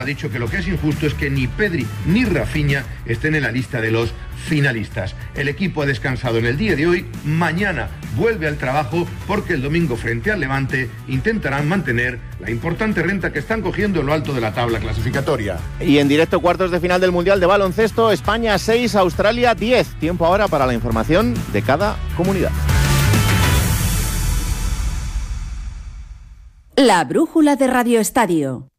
Ha dicho que lo que es injusto es que ni Pedri ni Rafinha estén en la lista de los finalistas. El equipo ha descansado en el día de hoy, mañana vuelve al trabajo porque el domingo frente al Levante intentarán mantener la importante renta que están cogiendo en lo alto de la tabla clasificatoria. Y en directo, cuartos de final del Mundial de Baloncesto, España 6, Australia 10. Tiempo ahora para la información de cada comunidad. La brújula de Radio Estadio.